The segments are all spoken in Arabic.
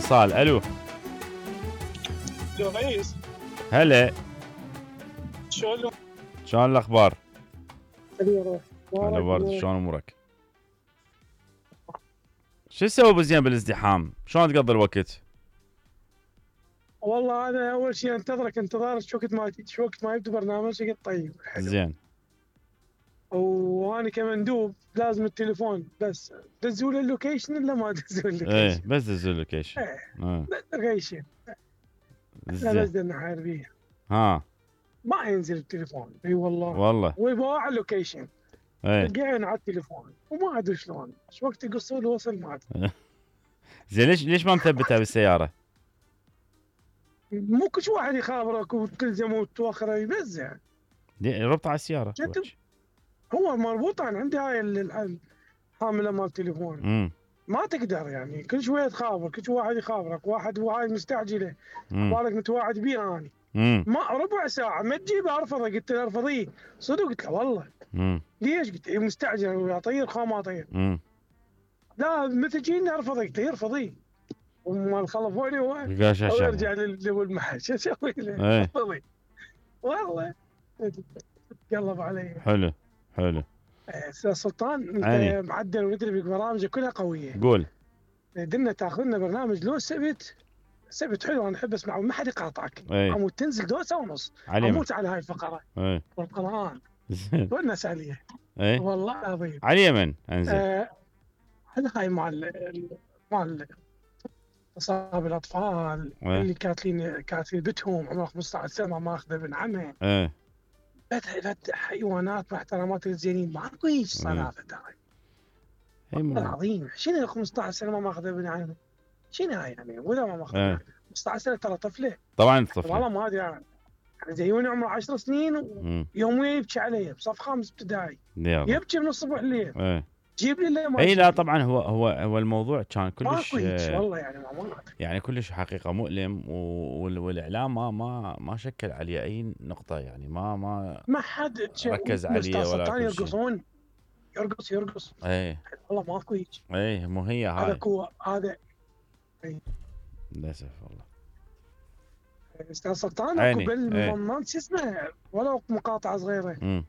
اتصال. الو يا ريس، هلا، شلون؟ شلون الاخبار؟ هلا هلا ورد، شلون امورك؟ شو تسوي ابو زين بالازدحام؟ شلون تقضي الوقت؟ والله انا اول شيء انتظرك انتظار شو وقت ما يبدو برنامجك. طيب حلو. زين. وانا كمندوب لازم التليفون بس دزوا لي اللوكيشن الا ما دزوا لي ايه اللوكيشن. بس دز اللوكيشن. ايه ايه اللوكيشن. لا زين. بس دنا حاربيه ها ما ينزل التليفون. اي والله والله. ويبغى على اللوكيشن ايه تلقين على التليفون وما ادري شلون شو وقت يقصوا له وصل ما ادري. زين، ليش ما مثبتها بالسياره؟ مو كل واحد يخابرك وتلزم وتوخر يبزع. ربط على السياره. هو مربوط عندي هاي الحامله مال التليفون. امم ما تقدر يعني كل شويه تخابر، كل واحد يخابرك، واحد وهاي مستعجله بالك متواعد بيه اني. ما ربع ساعه ما تجيب ارفضه، قلت له ارفضيه صدق، قلت له والله. ليش؟ قلت له مستعجل اطير خا ما اطير. لا متى تجيني ارفضه، قلت له ارفضيه. وما خلفوني هو ويرجع للمحل شو اسوي له؟ ارفضي والله تقلب علي. حلو حلو. استاذ سلطان انت معدل ومدري بك برامجك كلها قويه. قول. دنا تاخذ لنا برنامج له سبت حلو، انا احب اسمعه ما حد يقاطعك. عمود تنزل دوسه ونص اموت على هاي الفقره والقران والناس عليه. والله العظيم على اليمن انزل. هذا هاي مال اصحاب الاطفال اللي كاتلين بتهم عمره 15 سنه ما اخذ ابن عمه. فتح حيوانات محترمات الزينين ماكو هيك صنافه هاي. والله العظيم شنو 15 سنه ما اخذ ابن عمه؟ شنو هاي يعني؟ ولا ما ماخذ 15 سنه ترى طفله. طبعا طفله والله ما ادري يعني زيوني عمره 10 سنين ويوميا يبكي علي بصف خامس ابتدائي يبكي من الصبح الليل. جيب لي اللي ما اي لا طبعا هو الموضوع كان كلش والله يعني كلش حقيقه مؤلم، والاعلام ما شكل عليه اي نقطه، يعني ما حد ركز عليه ولا كل شيء. يرقص والله ماكو هيك. مو هي هاي هذا للاسف والله. استاذ سلطان اكو ما شو اسمه ولو مقاطعه صغيره.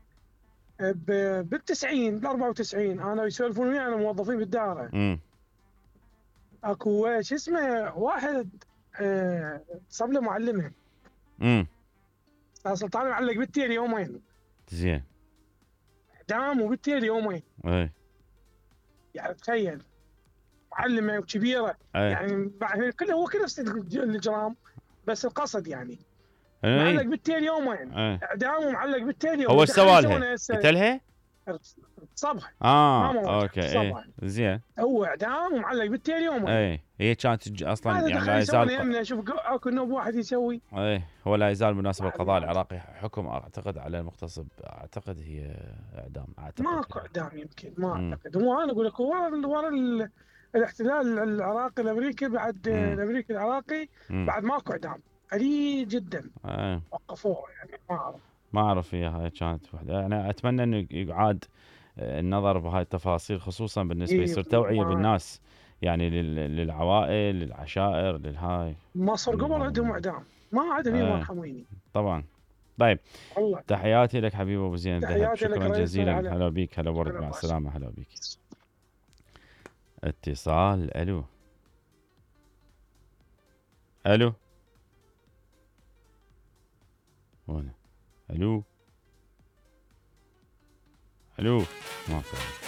بال90 بال94 انا يسولفون وياي انا موظفين بالدائره. اكو شو اسمه واحد صب له معلمه. استاذ سلطان معلق بالتيل يومين. زين. دام وبالتيل يومين. يعني تخيل معلمه وكبيره. يعني هو كله نفس الاجرام بس القصد يعني. معلق بالتيل يومين اعدام ومعلق بالتيل يومين. هو ايش سوى لها؟ قتلها؟ صبح. اوكي زين. هو اعدام ومعلق بالتيل يومين. هي كانت اصلا يعني لا يزال شوف اكو نوب واحد يسوي. هو لا يزال بالمناسبه القضاء العراقي حكم اعتقد على المغتصب، اعتقد هي اعدام، اعتقد ماكو اعدام يمكن ما اعتقد. هو انا اقول لك ورا الاحتلال العراقي الامريكي بعد الامريكي العراقي بعد ماكو اعدام قليل جدا. وقفوه يعني ما اعرف هي كانت وحده. انا اتمنى انه يعاد النظر بهاي التفاصيل، خصوصا بالنسبه يصير توعيه بالناس يعني للعوائل للعشائر للهاي. مصر قبل عندهم اعدام ما عاد فيهم مرحميني طبعا. طيب الله. تحياتي لك حبيبي ابو زين الذهب، شكرا جزيلا. هلا بيك، هلا ورد، مع السلامه. هلا بيك. اتصال. الو هنا. الو ما